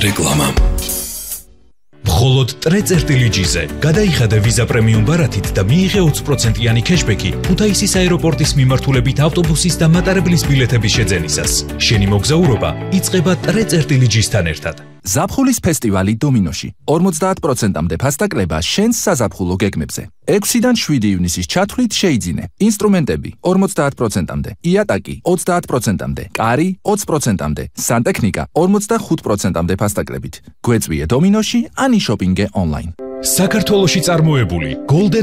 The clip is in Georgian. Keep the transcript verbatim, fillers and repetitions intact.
რეკლამა. მხოლოდ ტრე წერტილი ჯიზე გადაიხადე ვიზა პრემიუმ ბარათით და მიიღე ოცი პროცენტიანი ქეშბექი ქუთაისის აეროპორტის მიმართულებით ავტობუსის და მატარებლის ბილეთების შეძენისას. შენი მოგზაურობა იწყება ტრე წერტილი ჯისთან ერთად. ზაფხულის ფესტივალი დომინოში ორმოცდაათ პროცენტამდე ფასტაკლება შენს საზაფხულო გეგმებზე. ექვსიდან შვიდი ივნისის ჩათვლით შეიძინე. ინსტრუმენტები ორმოცდაათ პროცენტამდე, იატაკი ოცდაათ პროცენტამდე, კარი ოცი პროცენტამდე, სანტექნიკა ორმოცდახუთ პროცენტამდე ფასტაკლებით. გვეწვიე დომინოში ან იშოპინგე ონლაინ. საქართველოში წარმოებული Golden